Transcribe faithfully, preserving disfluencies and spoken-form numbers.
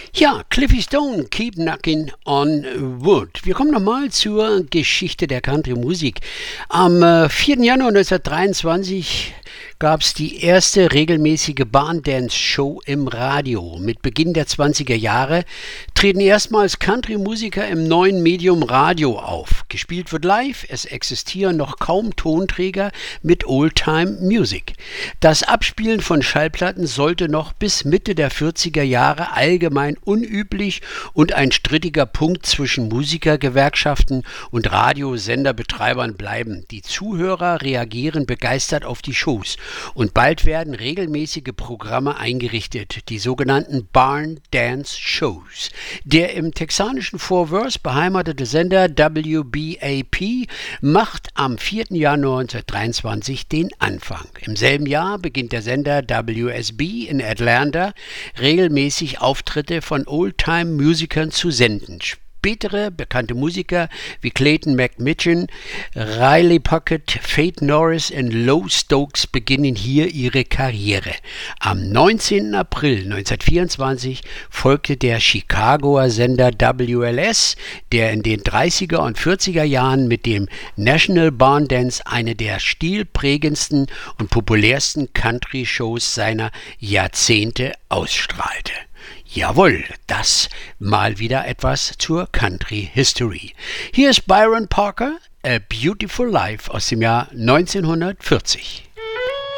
Ja, Cliffy Stone, Keep Knocking on Wood. Wir kommen nochmal zur Geschichte der Country-Musik. Am äh, vierten Januar neunzehnhundertdreiundzwanzig gab es die erste regelmäßige Barndance-Show im Radio. Mit Beginn der zwanziger Jahre treten erstmals Country-Musiker im neuen Medium Radio auf. Gespielt wird live, es existieren noch kaum Tonträger mit Oldtime-Music. Das Abspielen von Schallplatten sollte noch bis Mitte der vierziger Jahre allgemein unüblich und ein strittiger Punkt zwischen Musikergewerkschaften und Radiosenderbetreibern bleiben. Die Zuhörer reagieren begeistert auf die Shows und bald werden regelmäßige Programme eingerichtet, die sogenannten Barn Dance Shows. Der im texanischen Fort Worth beheimatete Sender W B A P macht am vierten Januar neunzehnhundertdreiundzwanzig den Anfang. Im selben Jahr beginnt der Sender W S B in Atlanta regelmäßig Auftritte von Oldtime-Musikern zu senden. Spätere bekannte Musiker wie Clayton McMitchan, Riley Puckett, Faith Norris und Low Stokes beginnen hier ihre Karriere. Am neunzehnten April neunzehnhundertvierundzwanzig folgte der Chicagoer Sender W L S, der in den dreißiger und vierziger Jahren mit dem National Barn Dance eine der stilprägendsten und populärsten Country-Shows seiner Jahrzehnte ausstrahlte. Jawohl, das mal wieder etwas zur Country History. Hier ist Byron Parker, A Beautiful Life aus dem Jahr neunzehnhundertvierzig.